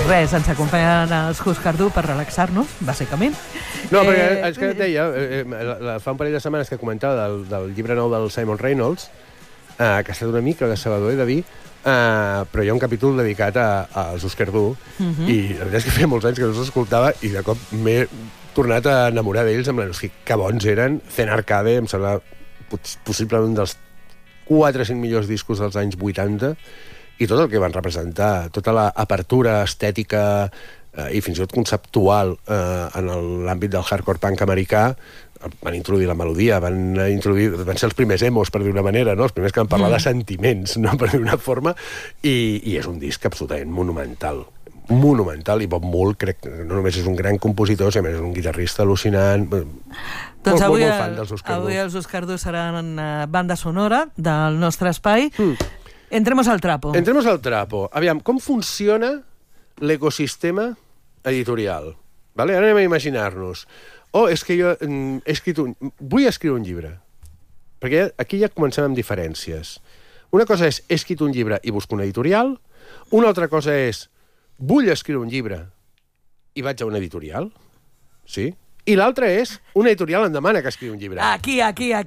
res, ens acompanyen els Huskardu per relaxar-nos, bàsicament. No, perquè és que et deia, fa un parell de setmanes que comentava del llibre nou del Simon Reynolds, que ha estat una mica decebedor, he de dir, però hi ha un capítol dedicat als Huskardu, i la veritat és que feia molts anys que no els escoltava, i de cop m'he tornat a enamorar d'ells, amb que bons eren. Zen Arcade, em sembla possiblement un dels 4 o 5 millors discos dels anys 80, i tot el que van representar, tota l'apertura estètica i fins i tot conceptual en l'àmbit del hardcore punk americà. Van introduir la melodia, van ser els primers emos, per dir una manera, no? Els primers que van parlar de sentiments, no? Per dir una forma, i és un disc absolutament monumental, i Bob Mould crec que no només és un gran compositor, sinó és un guitarrista al·lucinant. Doncs molt fan dels Huskardu. Avui els Huskardu seran banda sonora del nostre espai. Entremos al trapo. Aviam, com funciona l'ecosistema editorial? Vale? Ara anem a imaginar-nos. És que jo vull escriure un llibre. Perquè aquí ja comencem amb diferències. Una cosa és, he escrit un llibre i busco una editorial. Una altra cosa és, vull escriure un llibre i vaig a una editorial. Sí? I l'altra és, una editorial em demana que escriu un llibre. Aquí.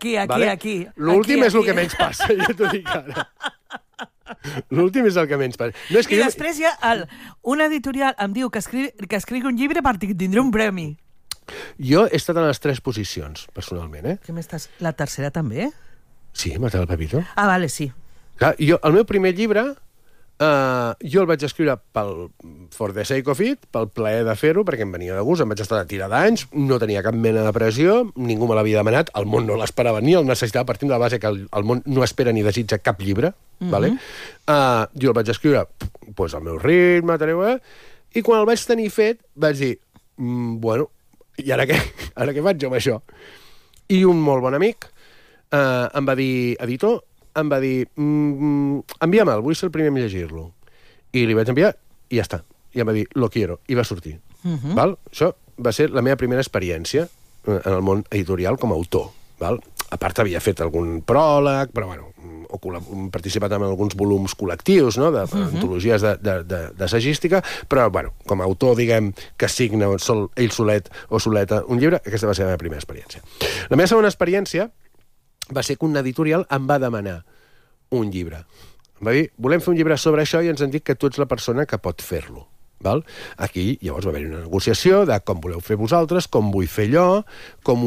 L'últim és el que menys passa, ja t'ho dic ara. L'últim és el que menys passa. No, I després hi ha una editorial em diu que escrigui un llibre perquè tindré un premi. Jo he estat en les 3 posicions, personalment, Què m'estàs... La tercera també? Sí, Matar el Pepito. Ah, vale, sí. Clar, el meu primer llibre, jo el vaig escriure for the sake of it, pel plaer de fer-ho, perquè em venia de gust, em vaig estar de tirar d'anys, no tenia cap mena de pressió, ningú me l'havia demanat, el món no l'esperava ni el necessitava, partint de la base que el món no espera ni desitja cap llibre, vale? Jo el vaig escriure al meu ritme, i quan el vaig tenir fet, vaig dir, bueno, i ara què? Ara què faig amb això? I un molt bon amic em va dir, editor, em va dir, envia-me'l, vull ser el primer a llegir-lo. I li vaig enviar, i ja està. I em va dir, lo quiero, i va sortir. Val? Això va ser la meva primera experiència en el món editorial com a autor. Val? A part, havia fet algun pròleg, però, bueno, he participat en alguns volums col·lectius, no?, d'antologies d'assagística, però, bueno, com a autor, diguem, que signa ell solet o soleta un llibre, aquesta va ser la meva primera experiència. La meva segona experiència va ser que una editorial em va demanar un llibre. Em va dir, volem fer un llibre sobre això i ens han dit que tu ets la persona que pot fer-lo. Val? Aquí, llavors, va haver-hi una negociació de com voleu fer vosaltres, com vull fer allò, com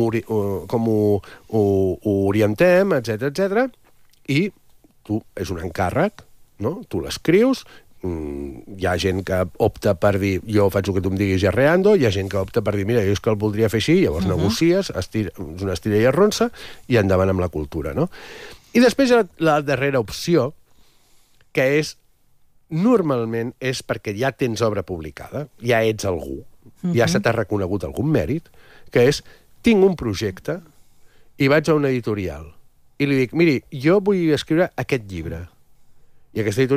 ho orientem, etc. I tu, és un encàrrec, no? Tu l'escrius, hi ha gent que opta per dir, jo faig el que tu em diguis arreando, hi ha gent que opta per dir, mira, jo és que el voldria fer així, llavors negocies, és una estira i arronsa, i endavant amb la cultura, no? I després la darrera opció, que és normalment és perquè ja tens obra publicada, ja ets algú, ja se t'ha reconegut algun mèrit, que és, tinc un projecte i vaig a una editorial i li dic, miri, jo vull escriure aquest llibre. I aquesta editorial